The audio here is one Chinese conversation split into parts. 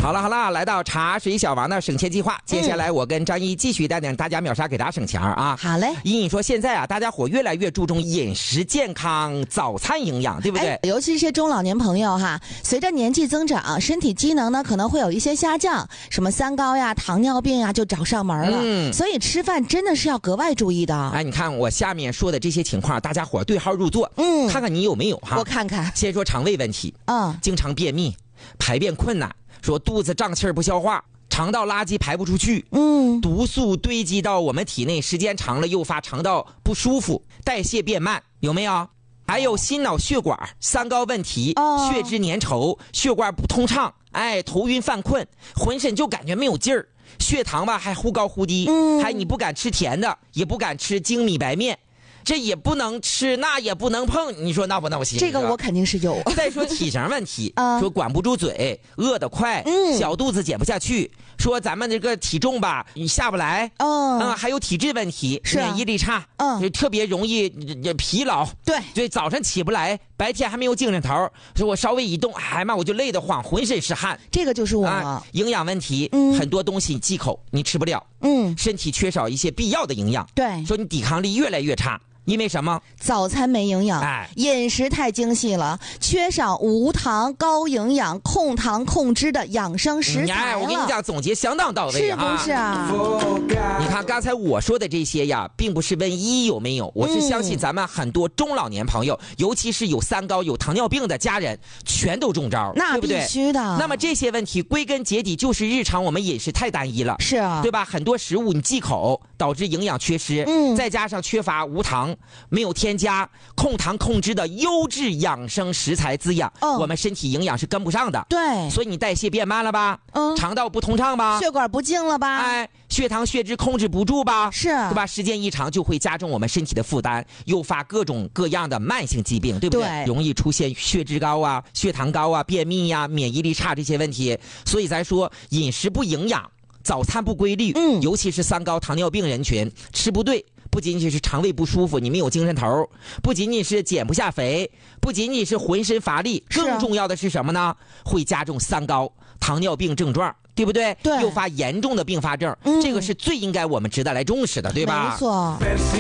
好了，来到茶水小王的省钱计划，接下来我跟张一继续带领大家秒杀给大家省钱啊。 好嘞。 你说现在啊，大家伙越来越注重饮食健康、早餐营养，对不对？ 尤其是些中老年朋友哈，随着年纪增长，身体机能呢可能会有一些下降，什么三高呀、糖尿病呀就找上门了。所以吃饭真的是要格外注意的。 哎，你看我下面说的这些情况，大家伙对号入座，看看你有没有哈。 我看看。 先说肠胃问题，经常便秘、排便困难，说肚子胀气儿不消化，肠道垃圾排不出去，毒素堆积到我们体内，时间长了诱发肠道不舒服，代谢变慢，有没有？还有心脑血管、三高问题，血脂粘稠，血管不通畅，头晕犯困，浑身就感觉没有劲儿，血糖吧还忽高忽低，还你不敢吃甜的，也不敢吃精米白面。这也不能吃，那也不能碰，你说闹不闹心？ 这个我肯定是有。 再说体型问题，说管不住嘴，饿得快，小肚子减不下去，说咱们这个体重吧，你下不来，还有体质问题，免疫力差，就特别容易疲劳，对，早上起不来，白天还没有精神头，说我稍微一动，我就累得慌，浑身是汗。 这个就是我。 营养问题，很多东西忌口，你吃不了，身体缺少一些必要的营养， 对， 说你抵抗力越来越差。因为什么？ 早餐没营养，饮食太精细了，缺少无糖、高营养、控糖控脂的养生食材了。 我跟你讲，总结相当到位啊！是不是啊？ 你看刚才我说的这些呀，并不是问一有没有，我是相信咱们很多中老年朋友，尤其是有三高、有糖尿病的家人，全都中招， 那对不对？ 必须的。 那么这些问题归根结底就是日常我们饮食太单一了， 是啊， 对吧？很多食物你忌口，导致营养缺失，再加上缺乏无糖。没有添加控糖控脂的优质养生食材滋养，我们身体营养是跟不上的。 对， 所以你代谢变慢了吧？肠道不通畅吧？ 血管不净了吧？ 血糖血脂控制不住吧？ 是， 对吧？时间一长就会加重我们身体的负担，诱发各种各样的慢性疾病，对不对？ 对， 容易出现血脂高啊、血糖高啊、便秘啊、免疫力差这些问题。所以咱说饮食不营养，早餐不规律，尤其是三高糖尿病人群吃不对。不仅仅是肠胃不舒服，你没有精神头，不仅仅是减不下肥，不仅仅是浑身乏力，更重要的是什么呢？会加重三高、糖尿病症状，对不对？ 对， 诱发严重的并发症，这个是最应该我们值得来重视的，对吧？ 没错。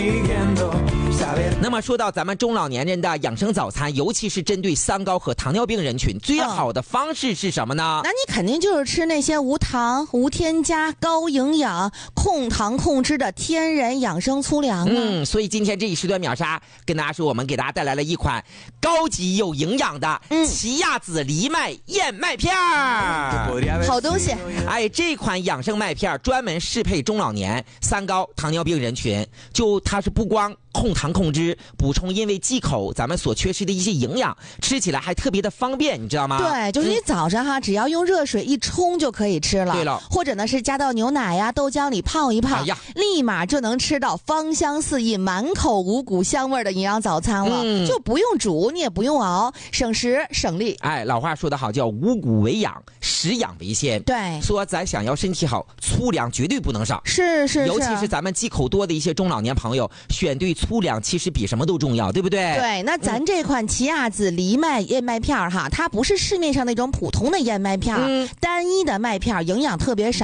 那么说到咱们中老年人的养生早餐，尤其是针对三高和糖尿病人群，最好的方式是什么呢？ 那你肯定就是吃那些无糖、无添加、高营养、控糖控脂的天然养生粗粮啊。 所以今天这一时段秒杀，跟大家说，我们给大家带来了一款高级有营养的奇亚籽藜麦燕麦片儿， 好东西。 这款养生麦片专门适配中老年三高糖尿病人群，就它是不光控糖控脂，补充因为忌口咱们所缺失的一些营养，吃起来还特别的方便，你知道吗？ 对，就是你早上只要用热水一冲就可以吃了。 对了， 或者呢是加到牛奶呀、豆浆里泡一泡，立马就能吃到芳香四溢、满口五谷香味的营养早餐了，就不用煮，你也不用熬，省时省力。 老话说得好，叫五谷为养，食养为先。 对， 说咱想要身体好，粗粮绝对不能少。 是， 尤其是咱们忌口多的一些中老年朋友，选对粗粮其实比什么都重要，对不对？ 对，那咱这款奇亚籽藜麦燕麦片它不是市面上那种普通的燕麦片，单一的麦片，营养特别少。